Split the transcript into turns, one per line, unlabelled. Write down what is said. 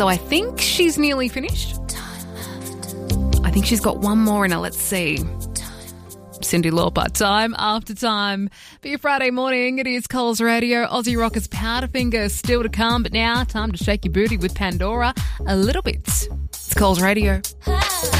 So I think she's nearly finished. I think she's got one more in her. Let's see. Cyndi Lauper, Time After Time. For your Friday morning, it is Coles Radio. Aussie Rockers Powderfinger still to come, but now time to shake your booty with Pandora a little bit. It's Coles Radio.